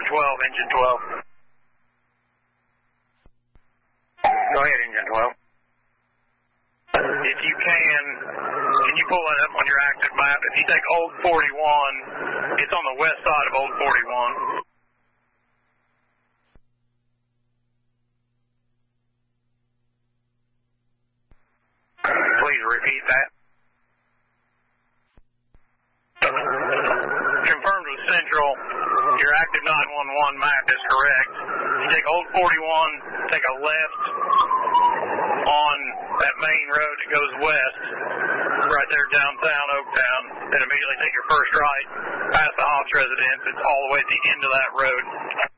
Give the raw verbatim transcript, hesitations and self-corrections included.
twelve, engine twelve. Go ahead, engine twelve. If you can, can you pull that up on your active map? If you take Old forty-one, it's on the west side of Old forty-one. Please repeat that. Confirmed with Central, your active nine one one map is correct. You take Old forty-one, take a left on that main road that goes west, right there downtown Oaktown, then immediately take your first right past the Hobbs residence. It's all the way at the end of that road.